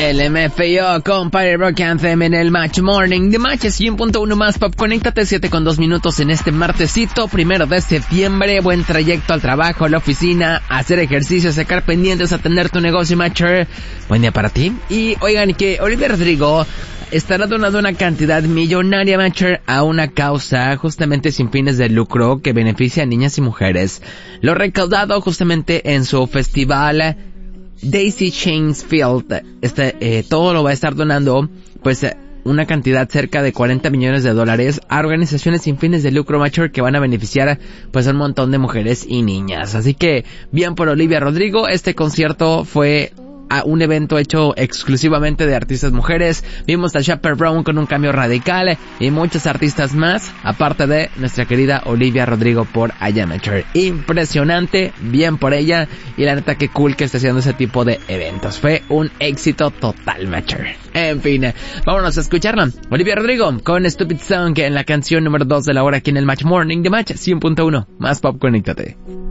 LMFAO con Party Rock Anthem en el Match Morning. The Match es 100.1 más pop. Conéctate 7:02 minutos en este martesito, 1 de septiembre. Buen trayecto al trabajo, a la oficina, a hacer ejercicio, a sacar pendientes, a atender tu negocio, Matcher. Buen día para ti. Y oigan que Olivia Rodrigo estará donando una cantidad millonaria, Matcher, a una causa justamente sin fines de lucro que beneficia a niñas y mujeres. Lo recaudado justamente en su festival Daisy Chains Field, todo lo va a estar donando, pues, una cantidad cerca de $40 millones a organizaciones sin fines de lucro, Matcher, que van a beneficiar, pues, a un montón de mujeres y niñas. Así que, bien por Olivia Rodrigo. Este concierto fue a un evento hecho exclusivamente de artistas mujeres. Vimos a Chappell Brown con un cambio radical y muchos artistas más, aparte de nuestra querida Olivia Rodrigo por allá, Matcher. Impresionante, bien por ella, y la neta que cool que esté haciendo ese tipo de eventos. Fue un éxito total, Matcher. En fin, vámonos a escucharla. Olivia Rodrigo con Stupid Song en la canción número 2 de la hora aquí en el Match Morning de Match 100.1 más pop. Conéctate.